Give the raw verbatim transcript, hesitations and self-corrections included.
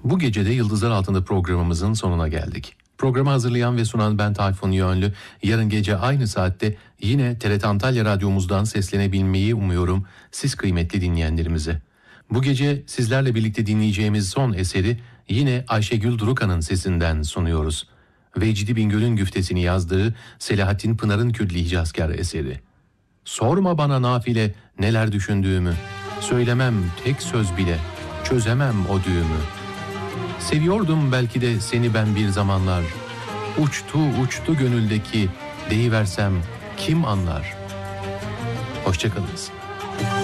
Bu gece de Yıldızlar Altında programımızın sonuna geldik. Programı hazırlayan ve sunan ben Tayfun Yönlü. Yarın gece aynı saatte yine T R T Antalya Radyomuzdan seslenebilmeyi umuyorum siz kıymetli dinleyenlerimize. Bu gece sizlerle birlikte dinleyeceğimiz son eseri yine Ayşegül Durukan'ın sesinden sunuyoruz. Vecdi Bingöl'ün güftesini yazdığı Selahattin Pınar'ın Külli Hicazkar eseri. Sorma bana nafile neler düşündüğümü, söylemem tek söz bile, çözemem o düğümü. Seviyordum belki de seni ben bir zamanlar, uçtu uçtu gönüldeki, deyiversem kim anlar? Hoşçakalınız.